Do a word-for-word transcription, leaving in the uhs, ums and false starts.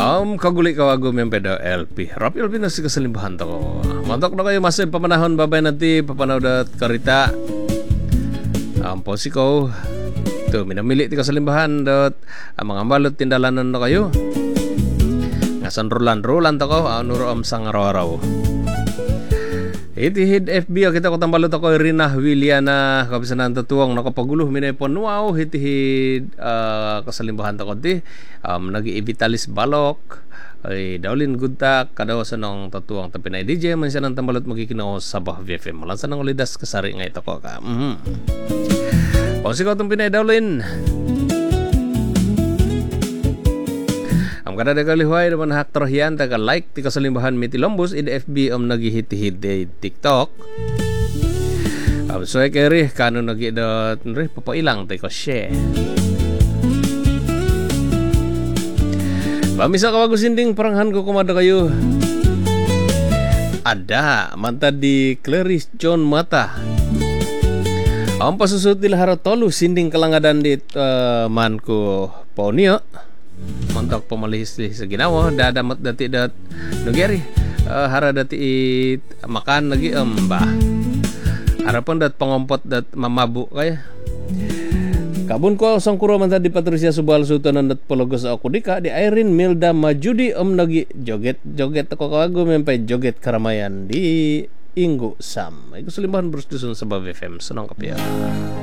Om kagulik kawagum yang peda L P Rap L P nasi keselimbahan toko. Mantok na kayo masih papanahon babay nanti papanaw dat karita. Ang posiko tu minamili ti keselimbahan dot ang mga balot tindalanan na kayo. Ngasan rulan-rulan toko anuro am sang araw-araw. Hitihid F B kita ko tambalot ako Rina Williana kabisanan tatuang nakapaguluh minay wow hitihid uh, kasalimbahan tako ti um, nag-i-vitalis balok ay daulin gudta kadaw sa nang tatuang tapi na D J man siya ng tambalot magkikinaw sa Bah V F M malansa ng ulidas kasari nga ito ko ka mm-hmm. Pause ko itong pinay daulin Am kada dagalihuay naman hak terhian taga like ti kasalimbahan miti lombos id F B om nagihit-hit di TikTok. Am soy keri kanu nagi dot nri papailang ti ko share. Pamisa kawago sinding peranghan ko kumada kayo. Ada manta di Clarice John Mata. Am pasusut di lahara tolu sinding kalangadan di uh, manko Ponio. Mantok pemalihis sa ginawa dadamat dati dat nugeri uh, hara dati it, makan lagi amba harapan dat pangompot dat mamabu kaya kabun ko sang kuro man di Patricia Subal Sultanan dat pologos ako dika di Irene Milda Majudi om nagi joget joget ako kawago mempay joget karamayan di Inggo Sam ay gusto limbahan brus dusun sa Bah V F M sunong kapya.